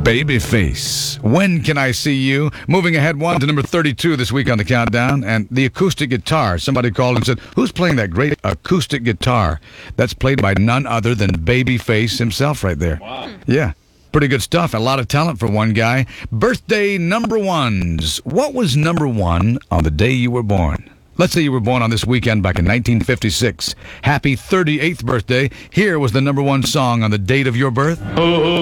Babyface, When Can I See You? Moving ahead one to number 32 this week on the countdown. And the acoustic guitar. Somebody called and said, who's playing that great acoustic guitar? That's played by none other than Babyface himself right there. Wow. Yeah. Pretty good stuff. A lot of talent for one guy. Birthday number ones. What was number one on the day you were born? Let's say you were born on this weekend back in 1956. Happy 38th birthday. Here was the number one song on the date of your birth. Oh.